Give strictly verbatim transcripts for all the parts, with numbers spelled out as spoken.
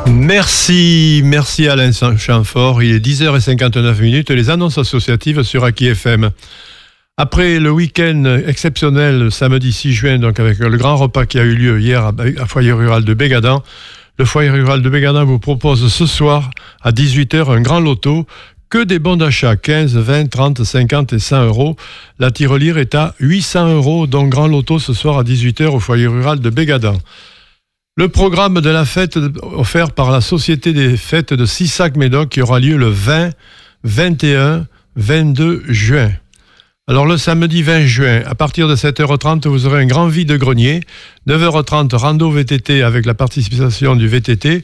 Merci, merci Alain Chamfort. Il est dix heures cinquante-neuf minutes. Les annonces associatives sur Aki F M. Après le week-end exceptionnel samedi six juin, donc avec le grand repas qui a eu lieu hier à, à Foyer Rural de Bégadan, le Foyer Rural de Bégadan vous propose ce soir à dix-huit heures un grand loto. Que des bons d'achat, quinze, vingt, trente, cinquante et cent euros. La tirelire est à huit cents euros, donc grand loto ce soir à dix-huit heures au Foyer Rural de Bégadan. Le programme de la fête offert par la Société des Fêtes de Sissac-Médoc qui aura lieu le vingt, vingt et un, vingt-deux juin. Alors le samedi vingt juin, à partir de sept heures trente, vous aurez un grand vide-grenier. neuf heures trente, rando V T T avec la participation du V T T.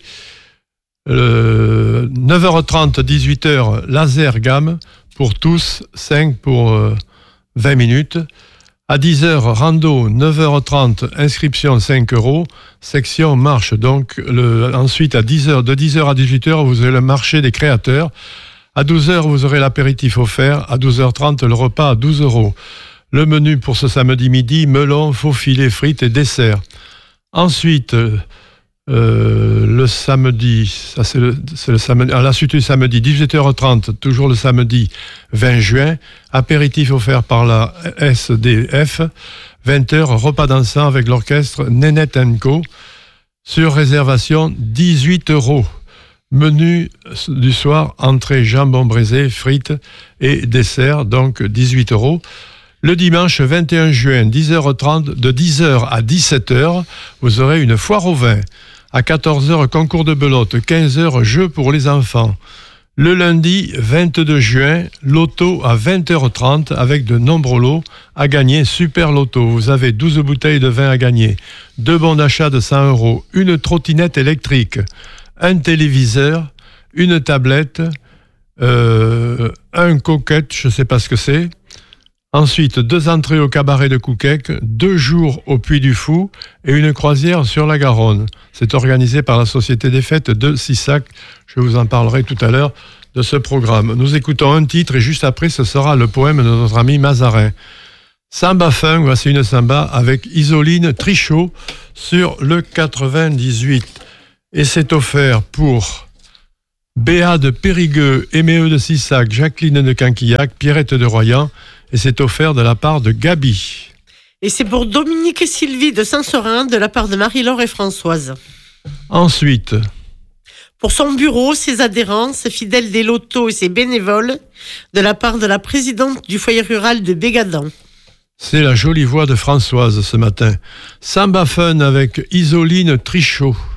Euh, neuf heures trente, dix-huit heures, laser gamme pour tous, cinq pour euh, vingt minutes. À dix heures, rando, neuf heures trente, inscription cinq euros, section marche. Donc, le, ensuite, à dix heures, de dix heures à dix-huit heures, vous aurez le marché des créateurs. À douze heures, vous aurez l'apéritif offert. À douze heures trente, le repas à douze euros. Le menu pour ce samedi midi, melon, faux filet, frites et dessert. Ensuite, euh, le samedi, ça c'est le, c'est le samedi, à la suite du samedi, dix-huit heures trente, toujours le samedi vingt juin, apéritif offert par la S D F, vingt heures, repas dansant avec l'orchestre Nénette and Co. Sur réservation, dix-huit euros. Menu du soir, entrée jambon braisé, frites et dessert, donc dix-huit euros. Le dimanche vingt et un juin, dix heures trente, de dix heures à dix-sept heures, vous aurez une foire au vin. À quatorze heures, concours de belote, quinze heures, jeux pour les enfants. Le lundi vingt-deux juin, loto à vingt heures trente avec de nombreux lots à gagner. Super loto, vous avez douze bouteilles de vin à gagner, deux bons d'achat de cent euros, une trottinette électrique, un téléviseur, une tablette, euh, un coquette, je ne sais pas ce que c'est. Ensuite, deux entrées au cabaret de Couquec, deux jours au Puy du Fou et une croisière sur la Garonne. C'est organisé par la Société des Fêtes de Sissac. Je vous en parlerai tout à l'heure de ce programme. Nous écoutons un titre et juste après, ce sera le poème de notre ami Mazarin. Samba funk, voici une samba avec Isoline Trichot sur le quatre-vingt-dix-huit. Et c'est offert pour Béa de Périgueux, Éméeux de Sissac, Jacqueline de Canquillac, Pierrette de Royan. Et c'est offert de la part de Gabi. Et c'est pour Dominique et Sylvie de Saint-Seurin, de la part de Marie-Laure et Françoise. Ensuite, pour son bureau, ses adhérents, ses fidèles des lotos et ses bénévoles, de la part de la présidente du foyer rural de Bégadan. C'est la jolie voix de Françoise ce matin. Samba Fun avec Isoline Trichot.